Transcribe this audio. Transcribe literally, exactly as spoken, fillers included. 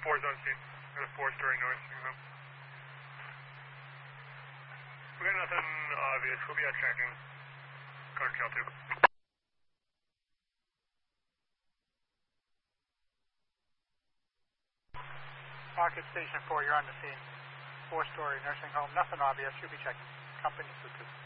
four's on scene. Got a four-story nursing home. We got nothing obvious. We'll be out tracking. Code Cal two. Rocket Station four, you're on the scene. Four-story nursing home. Nothing obvious. You'll be checking. Company two two.